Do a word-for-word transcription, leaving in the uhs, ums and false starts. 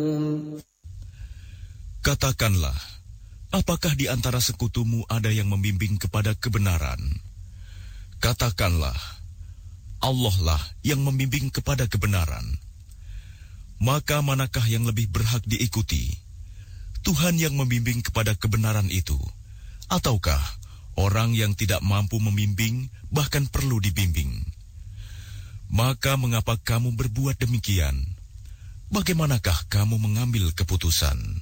Katakanlah, apakah di antara sekutumu ada yang membimbing kepada kebenaran? Katakanlah, Allah lah yang membimbing kepada kebenaran. Maka manakah yang lebih berhak diikuti? Tuhan yang membimbing kepada kebenaran itu, ataukah orang yang tidak mampu membimbing bahkan perlu dibimbing? Maka mengapa kamu berbuat demikian? Bagaimanakah kamu mengambil keputusan?